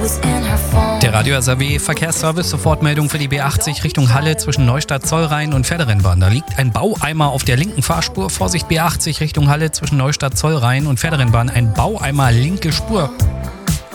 Der Radio SAW Verkehrsservice, Sofortmeldung für die B80 Richtung Halle zwischen Neustadt Zollrhein und Pferderennbahn. Da liegt ein Baueimer auf der linken Fahrspur. Vorsicht B80 Richtung Halle zwischen Neustadt Zollrhein und Pferderennbahn. Ein Baueimer linke Spur.